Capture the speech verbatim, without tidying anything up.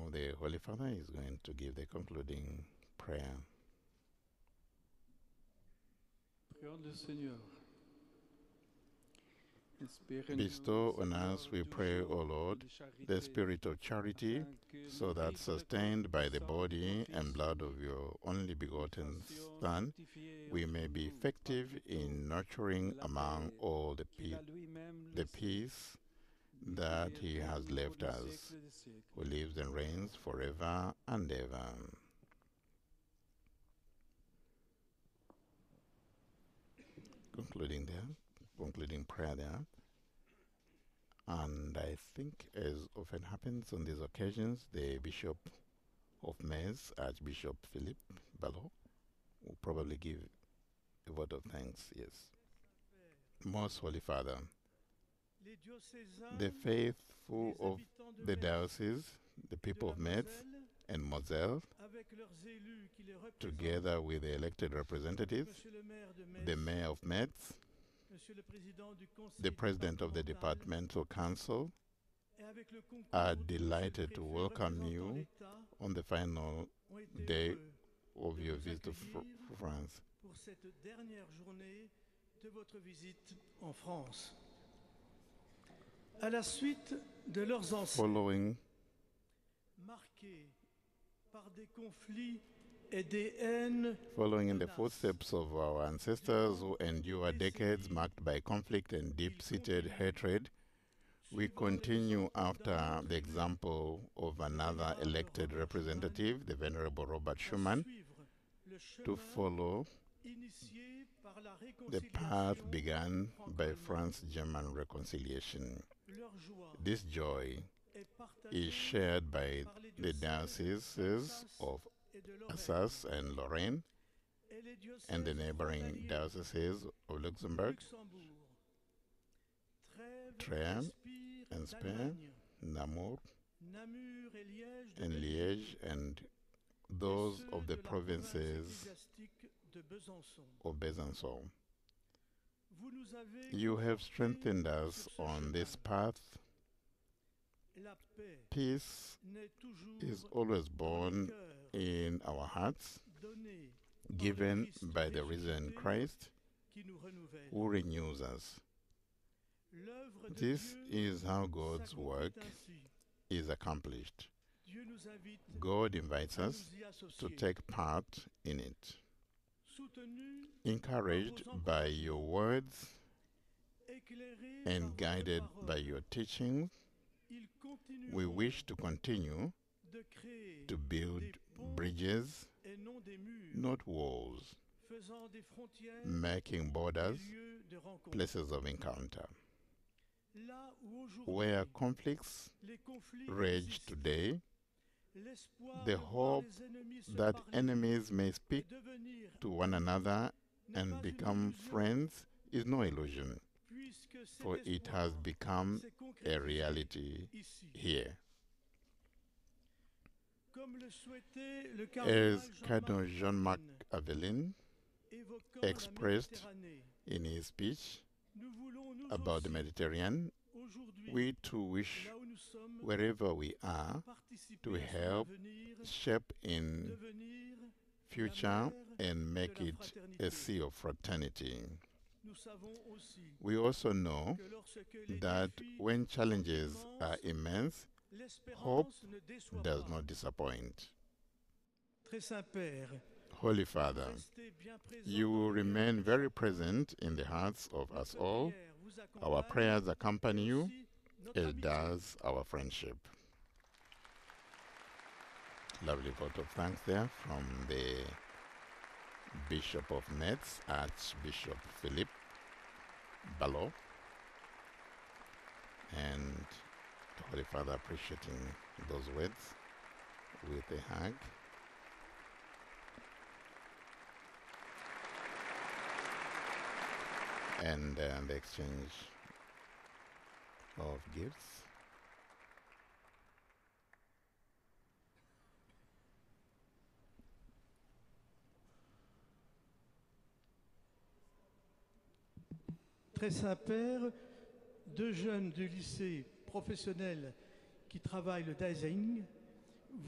Now the Holy Father is going to give the concluding prayer. Prions le Seigneur. Bestow on us, we pray, O Lord, the spirit of charity, so that, sustained by the body and blood of your only begotten Son, we may be effective in nurturing among all the, pe the peace that he has left us, who lives and reigns forever and ever. Concluding there, concluding prayer there. And I think, as often happens on these occasions, the Bishop of Metz, Archbishop Philippe Ballot, will probably give a word of thanks. Yes. Most Holy Father, the faithful of the diocese, the people of Metz and Moselle, together with the elected representatives, the mayor of Metz, the president of the departmental council, are delighted to welcome you on the final day of your visit to fr France. Pour cette dernière journée de votre visite en France. À la suite de leurs ancêtres, Following marqués par des conflits et des haines, Following in the footsteps of our ancestors who endured decades marked by conflict and deep-seated hatred, we continue after the example of another elected representative, the Venerable Robert Schuman, to follow the path begun by France-German reconciliation. This joy is shared by the dioceses of Assas and Lorraine, and the neighboring dioceses of Luxembourg, Trèves and Spain, Namur and Liège, and those of the provinces of Besançon. You have strengthened us on this path. Peace is always born in our hearts, given by the risen Christ, who renews us. This is how God's work is accomplished. God invites us to take part in it. Encouraged by your words and guided by your teachings, we wish to continue to build bridges, not walls, making borders places of encounter. Where conflicts rage today, the hope that enemies may speak to one another and become friends is no illusion, for it has become a reality here. As Cardinal Jean-Marc Aveline expressed in his speech about the Mediterranean, we too wish, wherever we are, to help shape in future and make it a sea of fraternity. We also know that when challenges are immense, hope does not disappoint. Holy Father, you will remain very present in the hearts of us all. Our prayers accompany you, as does our friendship. Lovely vote of thanks there from the Bishop of Metz, Archbishop Philippe Ballot, and the Holy Father appreciating those words with a hug. And uh, the exchange of gifts. Très Saint-Père, deux jeunes du lycée professionnel qui travaillent le design